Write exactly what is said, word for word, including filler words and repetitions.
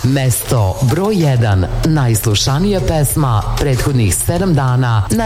Mesto broj jedan, najslušanija pesma prethodnih sedam dana na